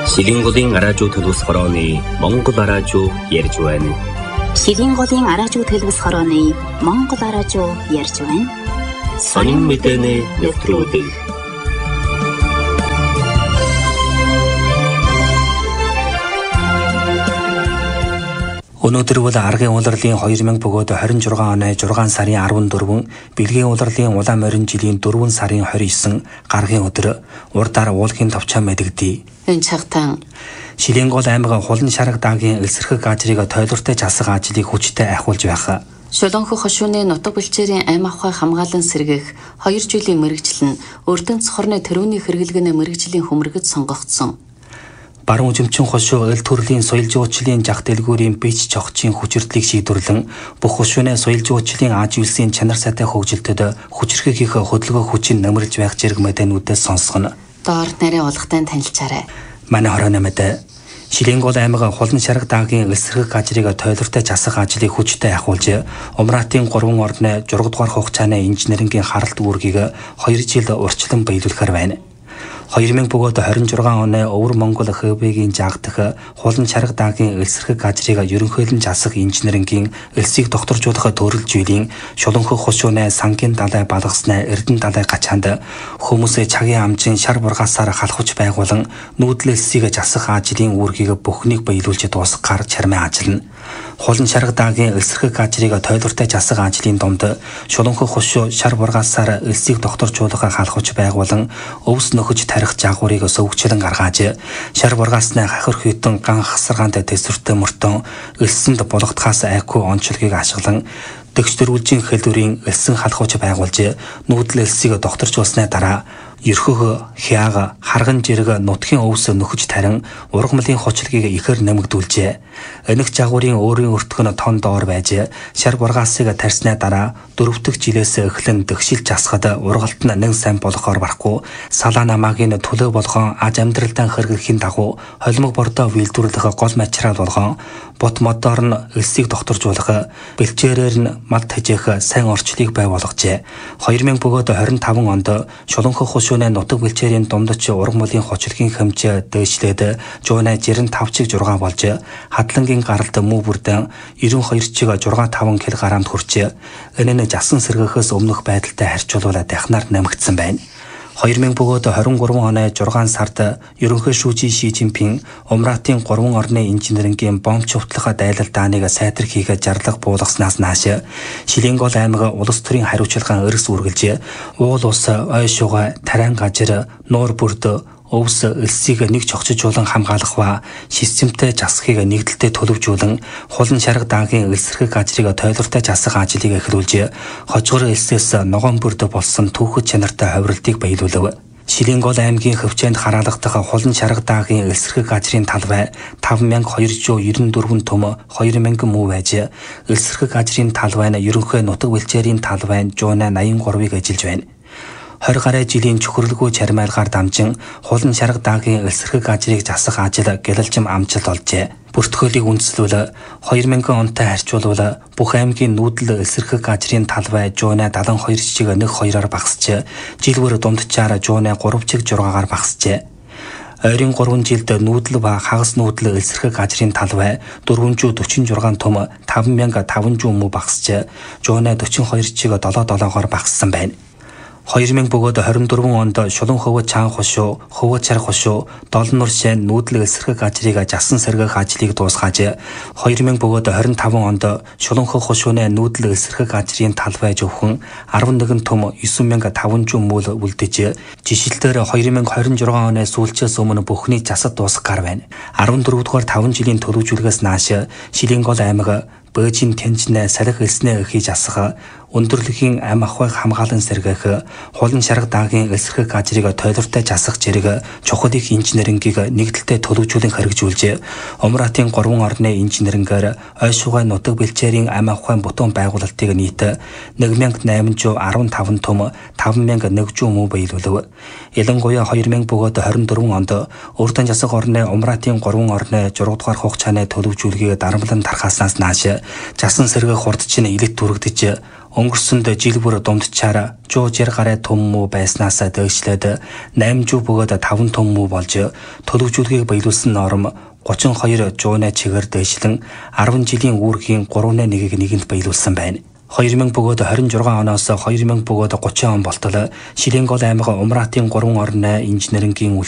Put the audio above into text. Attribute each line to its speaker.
Speaker 1: Шилинголын араажуу төлөвс хорооны Монгол араажуу ярьж байна.
Speaker 2: Шилинголын араажуу төлөвс хорооны Монгол араажуу ярьж байна.
Speaker 1: Сонин мэдээний нэвтрүүлэг.
Speaker 3: Өнөөдөр бол аргын улирлын 2026 оны 6 сарын 14, бэлгийн улирлын улаан морин жилийн 4 сарын 29 гаргийн өдөр урдаар уулын товчоо мэдэгдээ.
Speaker 2: Энэ цагтаа
Speaker 3: Шилингол аймгийн хулан шарга даагийн элсэрхэг ажрыг тойлортой засах ажлыг хүчтэй ахиулж байх.
Speaker 2: Шулуунх хошууны нутаг бэлчээрийн ам ахуй хамгаалан сэргээх 2 жилийн мэргэжил нь Өрдөнц хорны тэрүүний хэрэглэгэн мэргэжлийн хөмрөгөд сонгогдсон.
Speaker 3: Баруун жимчин хошуу эл төрлийн соёл жуулчлалын жах дэлгүүрийн бич чогчийн хүчирдлийг шийдвэрлэн бүх хошууны соёл жуулчлалын Аз улсын чанар сайтай хөгжилтөд хүчрхэг их хөдөлгөөн хүчин нэмэрж байх зэрэг мэдээнүүдээс сонсгоно.
Speaker 2: Доор нарийн улгатай танилцаарай.
Speaker 3: Манай хорооны мэдээ Шилингол аймгийн хулан шарга даагийн элсэрхэг ажрыг тойлортой засах ажлыг хүчтэй ахиулж, Умратын 3 орны 6 дугаар хугацааны инженерингийн харалт үүргийг 2 жил урьдчилан биелүүлэхээр байна. 2026 оны Өвөр Монгол ХБ-гийн жаагдах хулан шарга даагийн элсэрхэг ажрыг ерөнхийлөн засах инженерингийн элсийг докторжуулах төрөл жилийн Шулуунх хошууны сангийн далай балгасны Эрдэнэ далай гачаанд хүмүүсээ цагийн амжин шар бургасаар халахуж байгуулан нүүдэл элсийг засах ажлын үүргийг бүхнийг биелүүлж дуусгахаар чармай ажиллана. Хулан шарга даагийн элсэрхэг ажрыг тойлортой засах ажлын донд Шулуунх хошуу шар бургасаар элсийг докторжуулах халахуж байгуулан өвс нөхөж тарих жаагуурыг сөвгчлэн гаргааж шар бургасны хахир хитэн ган хасаргаанд төсвөртэй мөртөн элсэнд болгодхаас айхгүй онцлогийг ашиглан дэгч дөрвөлжийн хэлдвэрийн элсэн халахуж байгуулж нүүдэл элсийг докторжуулсны дараа ерхөх хяаг харган жирэг нутгийн өвс нөхөж тарин ургамлын хочлогийг ихээр нэмэгдүүлжээ. Энэх жагуурын өөрийн өртгөн тон доор байж шар бургасыг тарсны дараа 4 дахь жилээс эхлэн дэгшил засахад ургалт нь нэг сайн болохоор барахгүй салаа намаагийн төлөө болгон аж амьдралдаа хэрэглэхийн дагуу холимог бордоо вилдүрлэх гол материал болгон бот модоор нь элсийг докторжуулах бэлчээрээр нь мал тажих сайн орчлыг бий болгожээ. 2025 онд Шулуунх хошууны нутаг бэлчээрийн дундч ургамлын хочлогийн хэмжээ дээшлээд 165 чиг 6 болж хадлангийн гаралд муу бүрдэн 92 чиг 6.5 кг хүрчээ. Энэ нь жасан сэргээхээс өмнөх байдалтай харьцуулбал дахнаар нэмэгдсэн байна. 2023 оны 6 сард ерөнхий шүүжийн Ши Жинпин Умратын 3 орны инженерингийн бомб чөвтлөх дайлал дааныг сайтар хийхэд зарлага буулгаснаас нааш Шилингол аймгийн улс төрийн хариуцлагын өргөс үргэлж уул ус, ой шугай, тарайн гажир, нуур бүрд өвс элсийг нэг чогчжуулан хамгаалах ба системтэй засахыг нэгдэлтэй төлөвжүүлэн хулан шарга даагийн элсэрхэг ажрыг тойлортой засах ажлыг эхлүүлж хожгор элсээс ногоон бүрд болсон түүхэд чанартай ховролтыг биелүүлв. Шилингол аймгийн хөвчөөнд хараалгадах хулан шарга даагийн элсэрхэг ажрын талбай 5294 төм 2000 муу байж элсэрхэг ажрын талбай нь ерөнхий нутаг бэлчээрийн талбай 183-ыг ажиллаж байна. 20 гаруй жилийн чөхөрлөгөө чармайлгаар дамжин хулан шарга даагийн элсэрхэг ажрыг засах ажил гялалжим амжилт олжээ. Бүртгүүлийг үндэслүүл 2000 онтой харьцуулбал бүх аймгийн нүүдэл элсэрхэг ажрын талбай 172 чиг 1-2-аар багасч, жилбэр дундчаар 103 чиг 6-аар багасжээ. Ойрын 3 жилд нүүдэл ба хагас нүүдэл элсэрхэг ажрын талбай 446 төм 5500 муу багасч, 142 чиг 7-7-оор багассан байна. 2024 онд Шулуун хөвөд чаан хошуу, хөвөд чарх хошуу, долон нур шин нүүдэл элсэрхэг ажрыг жасан сэргээх ажлыг дуусгаж 2025 онд Шулуунх хошууны нүүдэл элсэрхэг ажрын талбай зөвхөн 11 төм 9500 муу үлдэж жишэлтээр 2026 оны сүүлчээс өмнө бүхний засад дуусгахаар байна. 14 дугаар 5 жилийн төлөвжүүлгээс нааш Шилингол аймаг Бөөжин тэнцнэ салхи элснээ хийж асах өндөрлөгийн ам ахуйг хамгаалан сэргээх хулан шарга даагийн элсэрхэг ажрыг тойлортой засах зэрэг чухал их инженерингийг нэгдэлтэй төлөвжүүлэн хэрэгжүүлж Умратын 3 орны инженерингээр ой шугай нутаг бэлчээрийн ам ахуйн бүтэн байгуулалтыг нийт 1815 төм 5100 муу биелүүлв. Ялангуяа 2024 онд Өрдөн засаг орны Умратын 3 орны 6 дугаар хугацааны төлөвжүүлгийг дарамтлан тархааснаас нааш жасан сэргээх хурд чинь илэт түрэгдэж Өнгөрсөнд жил бүр дундчаар 160 гаруй том муу байснаас дээшлээд 8 жуу бөгөөд 5 том муу болж төлөвжүүлгийг биелүүлсэн норм 32 жууны чигээр дээшлэн 10 жилийн үүргийн 3.1-ийг нэгэнд биелүүлсэн байна. 2000 бөгөөд 26 оноос 2000 бөгөөд 30 он болтол Шилэн гол аймаг Умратын 3 орны инженерингийн